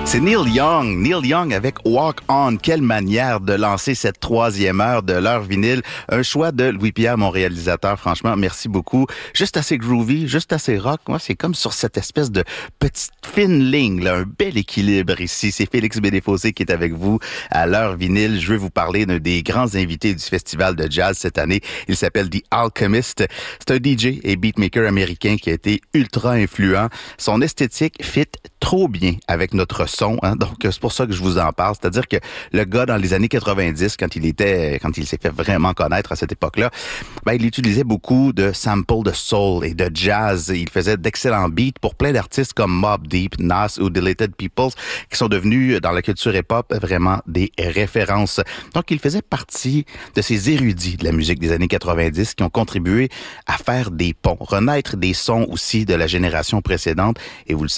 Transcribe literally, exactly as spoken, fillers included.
C'est Neil Young. Neil Young avec Walk On. Quelle manière de lancer cette troisième heure de l'heure vinyle. Un choix de Louis-Pierre, mon réalisateur. Franchement, merci beaucoup. Juste assez groovy, juste assez rock. Moi, c'est comme sur cette espèce de petite fine ligne, là, un bel équilibre ici. C'est Félix Bédéfossé qui est avec vous à l'heure vinyle. Je veux vous parler d'un des grands invités du festival de jazz cette année. Il s'appelle The Alchemist. C'est un D J et beatmaker américain qui a été ultra influent. Son esthétique fit trop bien avec notre son, hein? Donc c'est pour ça que je vous en parle. C'est-à-dire que le gars dans les années quatre-vingt-dix, quand il était, quand il s'est fait vraiment connaître à cette époque-là, ben il utilisait beaucoup de samples de soul et de jazz. Il faisait d'excellents beats pour plein d'artistes comme Mobb Deep, Nas ou Deleted Peoples, qui sont devenus dans la culture hip-hop vraiment des références. Donc il faisait partie de ces érudits de la musique des années quatre-vingt-dix qui ont contribué à faire des ponts, renaître des sons aussi de la génération précédente. Et vous le savez,